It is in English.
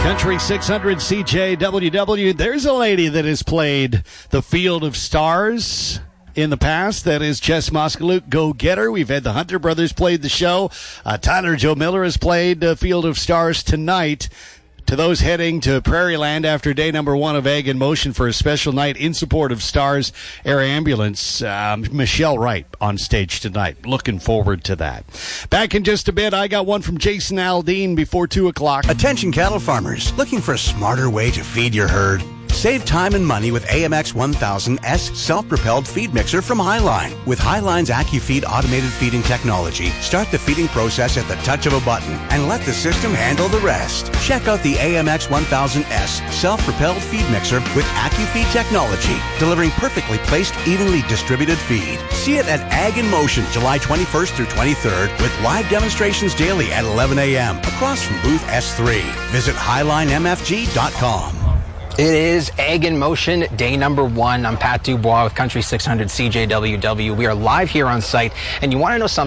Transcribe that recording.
Country 600 CJWW. There's a lady that has played the Field of Stars in the past. That is Jess Moskaluk, go-getter. We've had the Hunter brothers played the show. Tyler Joe Miller has played Field of Stars tonight. To those heading to Prairie Land after day number 1 of Ag in Motion for a special night in support of Stars Air Ambulance, Michelle Wright on stage tonight. Looking forward to that. Back in just a bit, I got one from Jason Aldean before 2 o'clock. Attention cattle farmers, looking for a smarter way to feed your herd? Save time and money with AMX 1000S self-propelled feed mixer from Highline. With Highline's AccuFeed automated feeding technology, start the feeding process at the touch of a button and let the system handle the rest. Check out the AMX 1000S self-propelled feed mixer with AccuFeed technology, delivering perfectly placed, evenly distributed feed. See it at Ag in Motion, July 21st through 23rd, with live demonstrations daily at 11 a.m. across from booth S3. Visit HighlineMFG.com. It is Ag in Motion, day number 1. I'm Pat Dubois with Country 600 CJWW. We are live here on site, and you want to know something?